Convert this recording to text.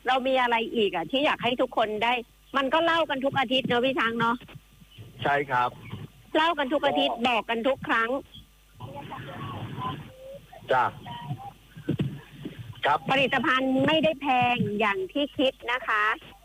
เรามีอะไรอีกที่อยากให้ทุกคนได้มันก็เล่ากันทุกอาทิตย์เนอะพี่ช้างเนาะใช่ครับเล่ากันทุกอาทิตย์บอกกันทุกครั้งจ้ะครับผลิตภัณฑ์ไม่ได้แพงอย่างที่คิดนะคะ